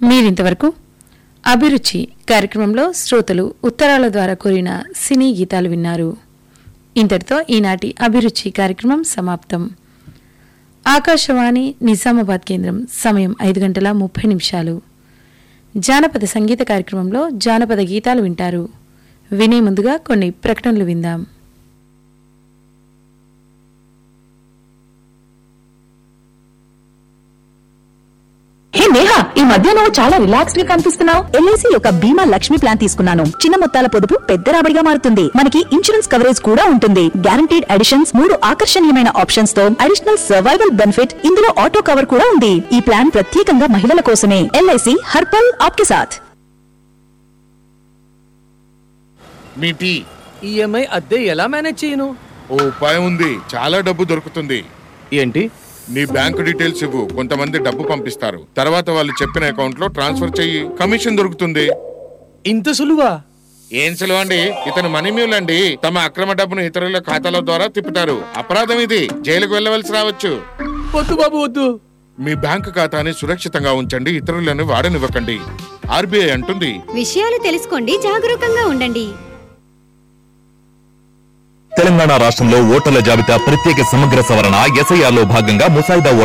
మీరింతవరకు అభిరుచి కార్యక్రమంలో శ్రోతలు ఉత్తరాల ద్వారా కోరిన సినీ గీతాలు విన్నారు. ఇంతటితో ఈనాటి అభిరుచి కార్యక్రమం సమాప్తం. ఆకాశవాణి నిజామాబాద్ కేంద్రం. సమయం 5:30 జానపద సంగీత కార్యక్రమంలో జానపద గీతాలు వింటారు. వినే ముందుగా కొన్ని ప్రకటనలు విందాం. హే నేహా, ఈ మధ్య నువ్వు చాలా రిలాక్స్ గా కనిపిస్తున్నావు. ఎల్ఐసి యొక్క బీమా లక్ష్మి ప్లాన్ తీసుకున్నాను. చిన్న మొత్తాల పొదుపు పెద్ద రాబడిగా మారుతుంది. మనకి ఇన్సూరెన్స్ కవరేజ్ కూడా ఉంటుంది. గ్యారంటీడ్ అడిషన్స్, 3 ఆకర్షణీయమైన ఆప్షన్స్ తో అడిషనల్ సర్వైవల్ బెనిఫిట్. ఇందులో ఆటో కవర్ కూడా ఉంది. ఈ ప్లాన్ ప్రత్యేకంగా మహిళల కోసమే. ఎల్ఐసి హర్పల్ ఆప్కే సాథ్. మీ టీ ఈఎంఐ అద్దె ఎలా మేనేజ్ చేయను? ఓ ఉపాయం ఉంది, చాలా డబ్బు దొరుకుతుంది. ఏంటి? నీ బ్యాంకు డీటెయిల్స్ ఇవ్వు, కొంతమంది డబ్బు పంపిస్తారు. తర్వాత వాళ్ళు చెప్పిన అకౌంట్ లో ట్రాన్స్ఫర్ చెయ్యి, కమిషన్ దొరుకుతుంది. ఇంత సులువా? ఏం సులువు అండి, ఇతను మనీ మ్యూల్ అండి. తమ అక్రమ డబ్బును ఇతరుల ఖాతాల ద్వారా తిప్పుతారు. అపరాధం ఇది, జైలుకు వెళ్ళవలసి రావచ్చు. వద్దు బాబు వద్దు. మీ బ్యాంకు ఖాతాని సురక్షితంగా ఉంచండి, ఇతరులను వాడనివ్వకండి. ఆర్బీఐ అంటుంది, విషయాలు తెలుసుకోండి, జాగరూకంగా ఉండండి. తెలంగాణ రాష్ట్రంలో ఓటర్ల జాబితా ప్రత్యేక సమగ్ర సవరణ SIR లో భాగంగా ముసాయిదా